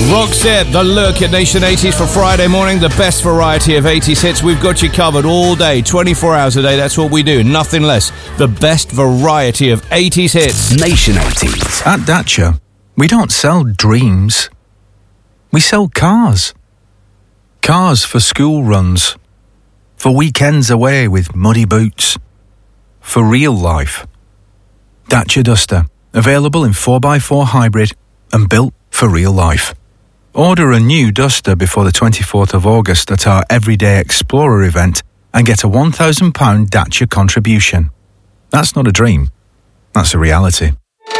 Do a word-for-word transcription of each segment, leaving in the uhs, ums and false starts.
Roxette, The Look at Nation eighties for Friday morning. The best variety of eighties hits. We've got you covered all day, twenty-four hours a day. That's what we do, nothing less. The best variety of eighties hits. Nation eighties. At Dacia, we don't sell dreams. We sell cars. Cars for school runs. For weekends away with muddy boots. For real life. Dacia Duster. Available in four by four hybrid and built for real life. Order a new Duster before the twenty-fourth of August at our Everyday Explorer event and get a one thousand pounds Dacia contribution. That's not a dream. That's a reality.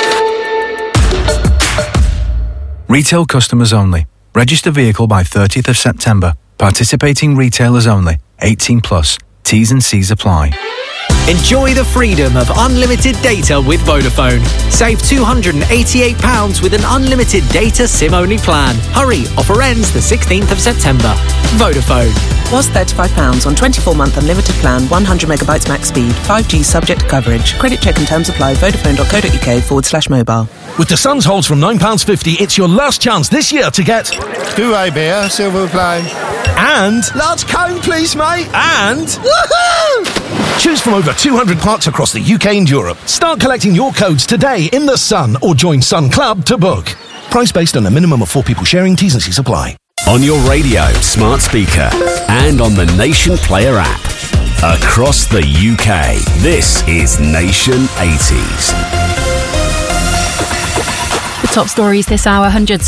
Retail customers only. Register vehicle by thirtieth of September. Participating retailers only. eighteen plus. T's and C's apply. Enjoy the freedom of unlimited data with Vodafone. Save two hundred eighty-eight pounds with an unlimited data SIM-only plan. Hurry, offer ends the sixteenth of September. Vodafone. Was thirty-five pounds on twenty-four month unlimited plan, one hundred megabytes max speed, five G subject to coverage. Credit check and terms apply. Vodafone.co.uk forward slash mobile. With the Suns holds from nine pounds fifty, it's your last chance this year to get... Two-way beer, silver play. And... Large cone, please, mate. And... Woohoo! Choose from over two hundred parks across the U K and Europe. Start collecting your codes today in the Sun or join Sun Club to book. Price based on a minimum of four people sharing. T's and C's apply. On your radio, smart speaker, and on the Nation Player app. Across the U K, this is Nation eighties. The top stories this hour, hundreds